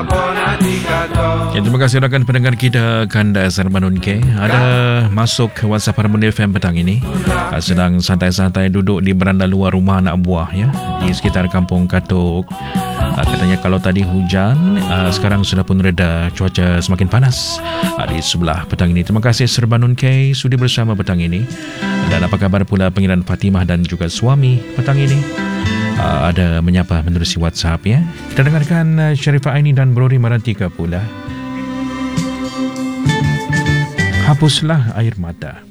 Ya, terima kasih rakan pendengar kita Kanda Serbanun K. Ada masuk ke WhatsApp Harmoni FM petang ini. Sedang santai-santai duduk di beranda luar rumah anak buah ya, di sekitar Kampung Katuk. Katanya kalau tadi hujan, sekarang sudah pun reda, cuaca semakin panas di sebelah petang ini. Terima kasih Serbanun K sudi bersama petang ini. Dan apa kabar pula Pengiran Fatimah dan juga suami petang ini? Ada menyapa menerusi WhatsApp ya. Kita dengarkan Sharifah Aini dan Brori Marantika pula. Hapuslah air mata.